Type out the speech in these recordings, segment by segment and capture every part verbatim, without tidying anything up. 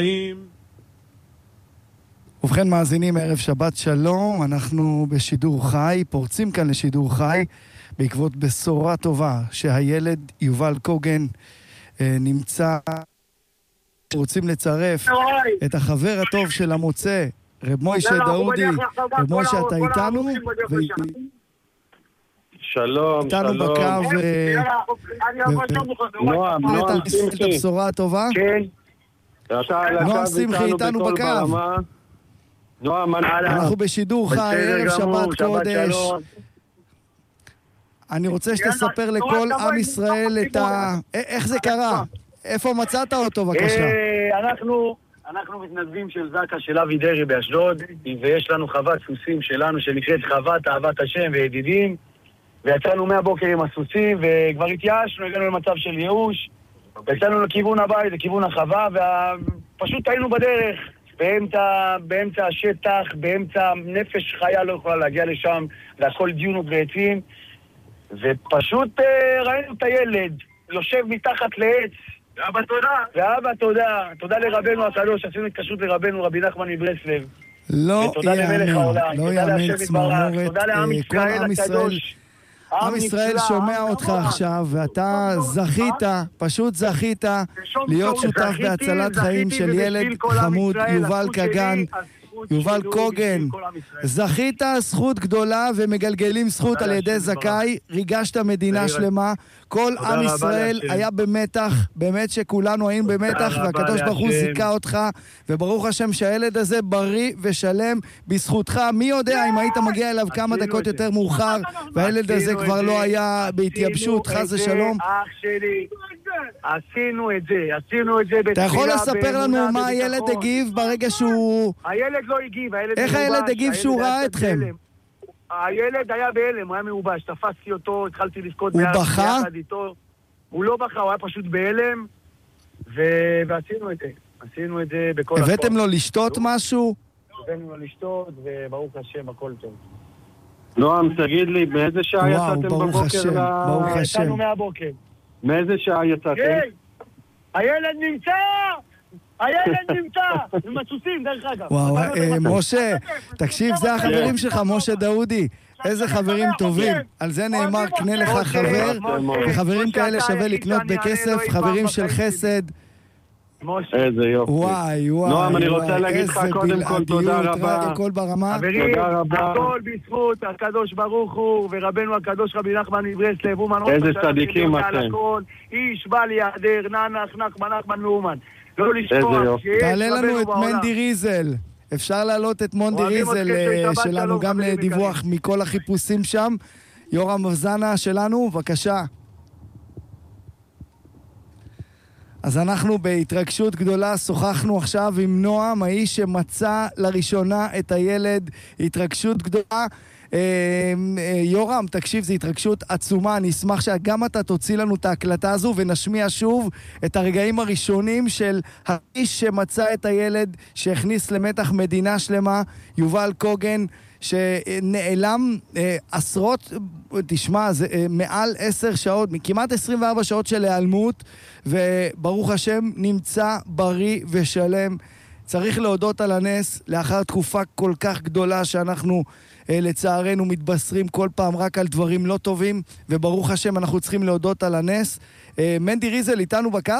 ובכן מאזינים, ערב שבת שלום, אנחנו בשידור חי, פורצים כאן לשידור חי, בעקבות בשורה טובה שהילד יובל קוגן אה, נמצא, רוצים לצרף את החבר הטוב של המוצא, רב מוישה דאודי. רב מוישה, אתה איתנו? שלום, איתנו שלום. בקו, נועם, נועם את שמחי. הבשורה הטובה. כן. אתה על נועם הקו שמחי איתנו בכל בקו. ברמה. נועם, אנחנו בשידור חי, ערב שבת קודש. אני רוצה שתספר לכל עם ישראל את ה... איך זה קרה? איפה מצאת אותו, בבקשה? אנחנו... אנחנו מתנדבים של זקה של אבי דרי באשדוד, ויש לנו חוות סוסים שלנו שנקראת חוות אהבת השם וידידים, ויצאנו מהבוקר עם הסוסים, וכבר התייאשנו, הגענו למצב של ייאוש, ויצאנו לכיוון הבית, לכיוון החווה, ופשוט היינו בדרך, באמצע, באמצע השטח, באמצע נפש חיה לא יכולה להגיע לשם, והכל דיונות ועצים, ופשוט ראינו את הילד, יושב מתחת לעץ, ואבא תודה. ואבא תודה. תודה לרבנו הקדוש, עשינו התקשרות לרבנו רבי נחמן מברסלב. לא יאמן, לא יאמן צמרמורת. תודה לעם ישראל הקדוש. עם ישראל שומע אותך עכשיו, ואתה זכית, פשוט זכית להיות שותף בהצלת חיים של ילד חמוד, יובל קגן. יובל קוגן, זכית זכות גדולה ומגלגלים זכות על ידי זכאי, ריגשת מדינה שלמה, כל עם ישראל היה במתח, באמת שכולנו היינו במתח, והקדוש ברוך הוא זיכה אותך, וברוך השם שהילד הזה בריא ושלם בזכותך. מי יודע אם היית מגיע אליו כמה דקות יותר מאוחר, והילד הזה כבר לא היה בהתייבשות, חס ושלום. אח שלי, עשינו את זה, עשינו את זה בתפילה. אתה יכול לספר לנו מה הילד הגיב ברגע שהוא... הילד לא הגיב, הילד... איך הילד הגיב שהוא ראה אתכם? הילד היה בהלם, הוא היה מעובש, תפסתי אותו, התחלתי לבכות הוא בכה? הוא לא בכה, הוא היה פשוט בהלם, ועשינו את זה, עשינו את זה בכל הכל. הבאתם לו לשתות משהו? הבאנו לו לשתות, וברוך השם, הכל טוב. נועם, תגיד לי, מאיזה שעה יצאתם בבוקר? ברוך השם, ברוך השם. יצאנו מהבוקר. מאיזה שעה יצאתם? הילד נמצא! הילד נמצא! עם הסוסים, דרך אגב. וואו, משה, תקשיב, זה החברים שלך, משה דאודי. איזה חברים טובים. על זה נאמר, קנה לך חבר, וחברים כאלה שווה לקנות בכסף, חברים של חסד. איזה יופי. וואי, וואי. נועם, אני רוצה להגיד לך קודם כל תודה רבה. הכל ברמה. חברים, הכל בזכות הקדוש ברוך הוא, ורבנו הקדוש רבי נחמן מברסלב, אומן איזה צדיקים אתם. איש בא ליעדר, נח, נחמן, נחמן מאומן. לא לשכוח. תעלה לנו את מנדי ריזל. אפשר להעלות את מונדי ריזל שלנו גם לדיווח מכל החיפושים שם. יורם מבזנה שלנו, בבקשה. אז אנחנו בהתרגשות גדולה שוחחנו עכשיו עם נועם, האיש שמצא לראשונה את הילד. התרגשות גדולה. יורם, תקשיב, זו התרגשות עצומה. אני אשמח שגם אתה תוציא לנו את ההקלטה הזו ונשמיע שוב את הרגעים הראשונים של האיש שמצא את הילד, שהכניס למתח מדינה שלמה, יובל קוגן, שנעלם אה, עשרות, תשמע, זה אה, מעל עשר שעות, כמעט עשרים וארבע שעות של העלמות, וברוך השם נמצא בריא ושלם. צריך להודות על הנס, לאחר תקופה כל כך גדולה שאנחנו אה, לצערנו מתבשרים כל פעם רק על דברים לא טובים, וברוך השם אנחנו צריכים להודות על הנס. אה, מנדי ריזל איתנו בקו?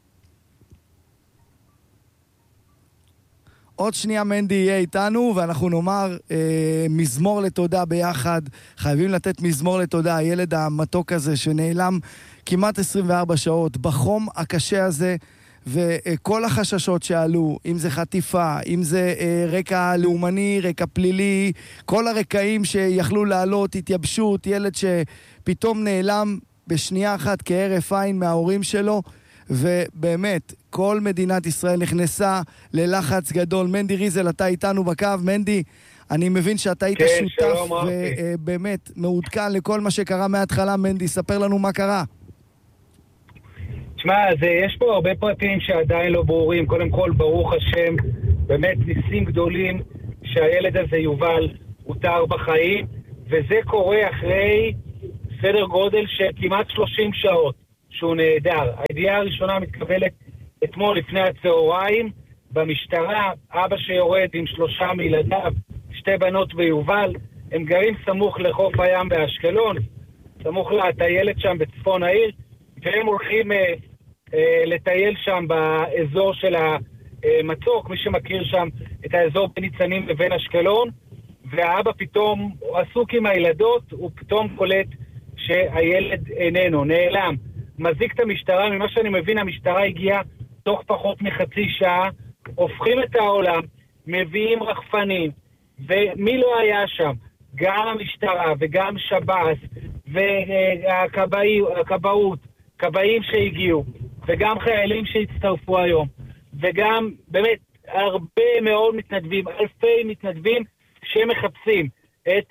עוד שנייה מנדי יהיה איתנו, ואנחנו נאמר אה, מזמור לתודה ביחד. חייבים לתת מזמור לתודה. הילד המתוק הזה שנעלם כמעט עשרים וארבע שעות, בחום הקשה הזה, וכל החששות שעלו, אם זה חטיפה, אם זה אה, רקע לאומני, רקע פלילי, כל הרקעים שיכלו לעלות, התייבשות, ילד שפתאום נעלם בשנייה אחת כהרף עין מההורים שלו, ובאמת, כל מדינת ישראל נכנסה ללחץ גדול. מנדי ריזל, אתה איתנו בקו. מנדי, אני מבין שאתה היית כן, שותף ובאמת מעודכן לכל מה שקרה מההתחלה. מנדי, ספר לנו מה קרה. תשמע, יש פה הרבה פרטים שעדיין לא ברורים. קודם כל, ברוך השם, באמת ניסים גדולים שהילד הזה יובל הותר בחיים, וזה קורה אחרי סדר גודל של כמעט שלושים שעות שהוא נהדר. הידיעה הראשונה מתקבלת אתמול לפני הצהריים, במשטרה, אבא שיורד עם שלושה מילדיו, שתי בנות ויובל, הם גרים סמוך לחוף הים באשקלון, סמוך לטיילת שם בצפון העיר, והם הולכים אה, אה, לטייל שם באזור של המצוק, מי שמכיר שם את האזור בין ניצנים לבין אשקלון, והאבא פתאום עסוק עם הילדות, הוא פתאום קולט שהילד איננו, נעלם. מזיק את המשטרה, ממה שאני מבין המשטרה הגיעה תוך פחות מחצי שעה, הופכים את העולם, מביאים רחפנים, ומי לא היה שם? גם המשטרה וגם שב"ס והכבאות, כבאים שהגיעו, וגם חיילים שהצטרפו היום, וגם באמת הרבה מאוד מתנדבים, אלפי מתנדבים שמחפשים את,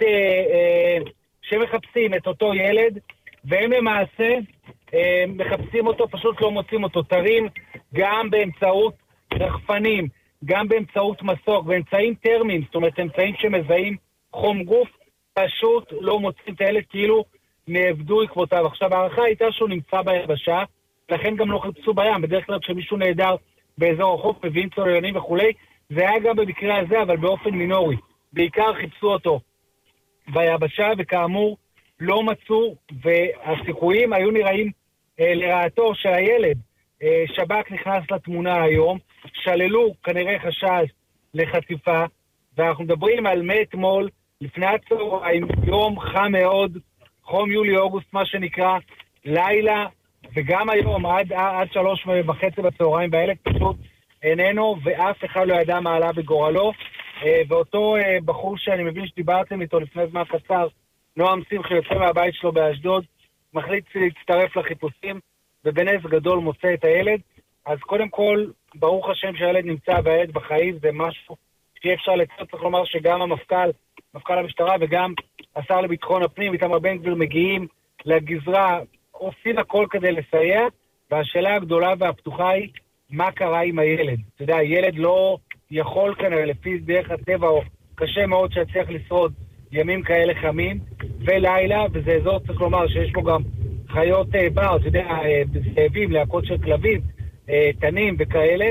שמחפשים את אותו ילד, והם למעשה מחפשים אותו, פשוט לא מוצאים אותו, תרים גם באמצעות רחפנים, גם באמצעות מסוק, באמצעים טרמיים, זאת אומרת אמצעים שמזהים חום גוף, פשוט לא מוצאים את הילד, כאילו נאבדו עקבותיו. עכשיו הערכה הייתה שהוא נמצא ביבשה, לכן גם לא חיפשו בים, בדרך כלל כשמישהו נהדר באזור החוף מביאים צוללנים וכולי, זה היה גם במקרה הזה אבל באופן מינורי, בעיקר חיפשו אותו ביבשה, וכאמור לא מצאו, והסיכויים היו נראים אה, לרעתו של הילד. אה, שב"כ נכנס לתמונה היום, שללו כנראה חשש לחטיפה, ואנחנו מדברים על מאתמול, לפני הצהריים, יום חם מאוד, חום יולי-אוגוסט מה שנקרא, לילה, וגם היום עד, עד שלוש וחצי בצהריים, והילד פשוט איננו, ואף אחד לא ידע מה עלה בגורלו, אה, ואותו אה, בחור שאני מבין שדיברתם איתו לפני זמן קצר, נועם שמחי, יוצא מהבית שלו באשדוד, מחליט להצטרף לחיפושים, ובנס גדול מוצא את הילד. אז קודם כל, ברוך השם שהילד נמצא והילד בחיים, זה משהו שאי אפשר לצאת, צריך לומר שגם המפכ"ל, מפכ"ל המשטרה וגם השר לביטחון הפנים, איתמר בן גביר, מגיעים לגזרה, עושים הכל כדי לסייע, והשאלה הגדולה והפתוחה היא, מה קרה עם הילד? אתה יודע, הילד לא יכול כנראה, לפי דרך הטבע, או קשה מאוד שיצליח לשרוד ימים כאלה חמים, ולילה, וזה אזור, צריך לומר, שיש בו גם חיות בר, אתה יודע, זאבים, להקות של כלבים, תנים וכאלה,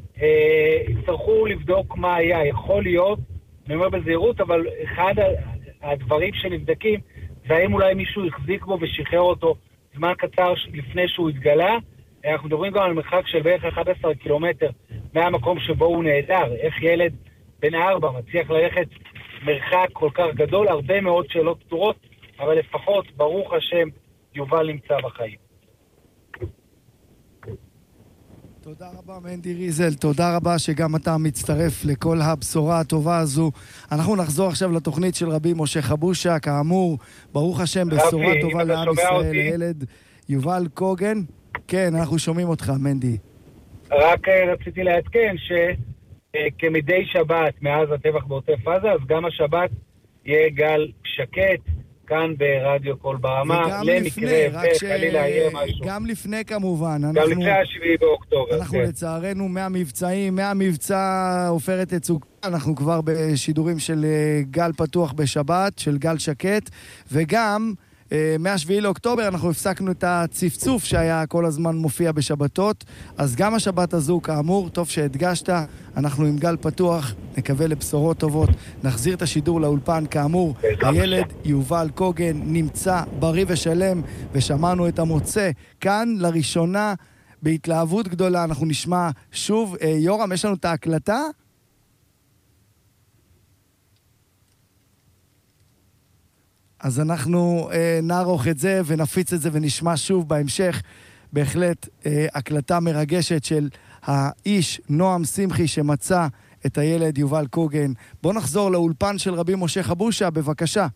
יצטרכו לבדוק מה היה. יכול להיות, אני אומר בזהירות, אבל אחד הדברים שנבדקים, זה האם אולי מישהו החזיק בו ושחרר אותו זמן קצר לפני שהוא התגלה. אנחנו מדברים גם על מרחק של בערך אחד עשר קילומטר מהמקום שבו הוא נהדר. איך ילד בן ארבע מצליח ללכת מרחק כל כך גדול, הרבה מאוד שאלות פתורות, אבל לפחות, ברוך השם, יובל נמצא בחיים. תודה רבה מנדי ריזל, תודה רבה שגם אתה מצטרף לכל הבשורה הטובה הזו. אנחנו נחזור עכשיו לתוכנית של רבי משה חבושה, כאמור, ברוך השם, בשורה רבי, טובה לעם ישראל, לילד יובל קוגן. כן, אנחנו שומעים אותך, מנדי. רק רציתי לעדכן שכמדי שבת מאז הטבח בעוטף עזה, אז גם השבת יהיה גל שקט, כאן ברדיו כל ברמה, למקרה וחלילה יהיה משהו. גם לפני כמובן. גם אנחנו, לפני השביעי באוקטובר. אנחנו כן. לצערנו מהמבצעים, מהמבצע עופרת יצוקה, אנחנו כבר בשידורים של גל פתוח בשבת, של גל שקט, וגם מהשביעי לאוקטובר אנחנו הפסקנו את הצפצוף שהיה כל הזמן מופיע בשבתות, אז גם השבת הזו כאמור, טוב שהדגשת, אנחנו עם גל פתוח, נקווה לבשורות טובות, נחזיר את השידור לאולפן כאמור, הילד יובל קוגן נמצא בריא ושלם, ושמענו את המוצא כאן לראשונה בהתלהבות גדולה. אנחנו נשמע שוב, יורם, יש לנו את ההקלטה? אז אנחנו אה, נערוך את זה ונפיץ את זה ונשמע שוב בהמשך. בהחלט אה, הקלטה מרגשת של האיש נועם שמחי שמצא את הילד יובל קוגן. בוא נחזור לאולפן של רבי משה חבושה, בבקשה.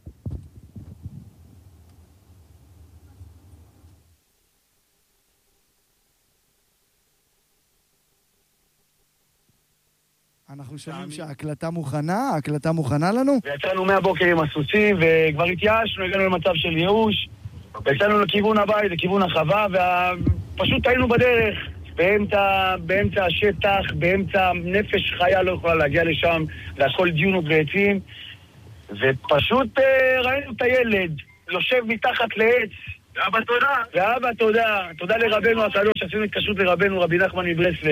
אנחנו שומעים שההקלטה מוכנה, ההקלטה מוכנה לנו? ויצאנו מהבוקר עם הסוסים, וכבר התייאשנו, הגענו למצב של ייאוש, ויצאנו לכיוון הבית, לכיוון החווה, ופשוט היינו בדרך, באמצע, באמצע השטח, באמצע נפש חיה לא יכולה להגיע לשם, להכל דיונות ועצים, ופשוט ראינו את הילד, יושב מתחת לעץ, ואבא תודה. ואבא תודה, תודה לרבנו הקדוש, שעשינו התקשרות לרבנו, רבי נחמן מברסלב.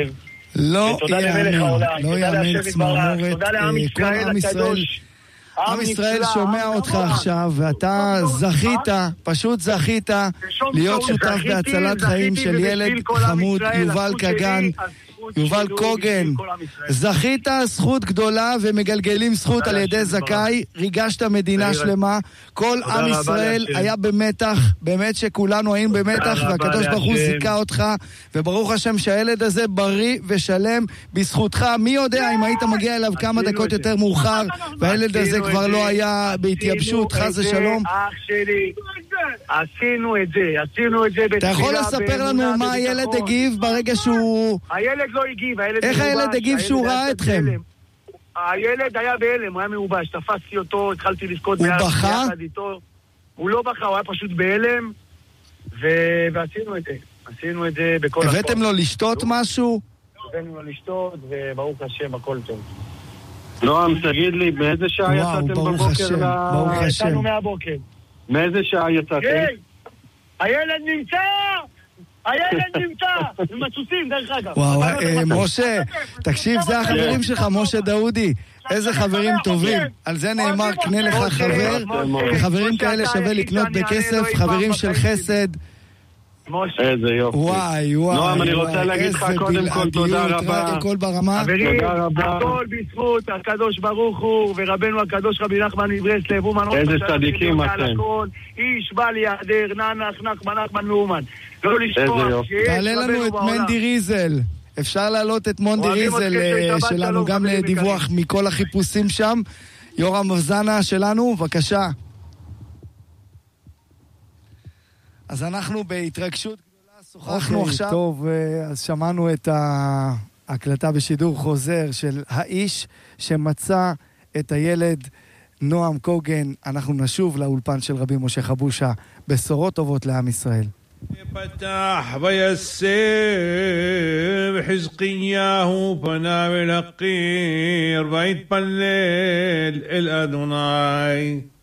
לא יאמן, לא יאמן צמרמורת. כל עם ישראל, עם ישראל שומע אותך עכשיו, ואתה זכית, פשוט זכית להיות שותף בהצלת חיים של ילד חמוד, יובל קגן, יובל קוגן. זכית זכות גדולה ומגלגלים זכות על ידי זכאי, ריגשת מדינה שלמה, כל עם ישראל היה במתח, באמת שכולנו היינו במתח, והקדוש ברוך הוא זיכה אותך, וברוך השם שהילד הזה בריא ושלם בזכותך. מי יודע אם היית מגיע אליו כמה דקות יותר מאוחר, והילד הזה כבר לא היה בהתייבשות, חס ושלום. אח שלי, עשינו את זה, עשינו את זה. אתה יכול לספר לנו מה הילד הגיב ברגע שהוא... הילד לא הגיב, הילד... איך הילד הגיב שהוא ראה אתכם? הילד היה בהלם, הוא היה מיובש, תפסתי אותו, התחלתי לזכות הוא בכה? הוא לא בכה, הוא היה פשוט בהלם, ועשינו את זה, עשינו את זה בכל... הבאתם לו לשתות משהו? הבאנו לו לשתות, וברוך השם, הכל טוב. נועם, תגיד לי, מאיזה שעה יצאתם בבוקר? ברוך השם, ברוך השם. יצאנו מהבוקר. מאיזה שעה יצאתם? הילד נמצא! הילד נמצא! עם הסוסים, דרך אגב. וואו, משה, תקשיב, זה החברים שלך, משה דאודי. איזה חברים טובים. על זה נאמר, קנה לך חבר, וחברים כאלה שווה לקנות בכסף, חברים של חסד. איזה יופי. וואי, וואי. נועם, אני רוצה להגיד לך קודם כל תודה רבה. הכל ברמה. חברים, הכל בזכות הקדוש ברוך הוא, ורבנו הקדוש רבי נחמן מברסלב, איזה צדיקים אתם. איש בא ליעדר, ננח, נחמן, נחמן, נאומן. לא לשכוח. תעלה לנו את מנדי ריזל. אפשר להעלות את מונדי ריזל שלנו גם לדיווח מכל החיפושים שם. יורם זנה שלנו, בבקשה. אז אנחנו בהתרגשות גדולה שוחחנו עכשיו. טוב, אז שמענו את ההקלטה בשידור חוזר של האיש שמצא את הילד נועם קוגן. אנחנו נשוב לאולפן של רבי משה חבושה. בשורות טובות לעם ישראל. فتح ويسير حزقياه فنام القير بيت بالليل الأدوناي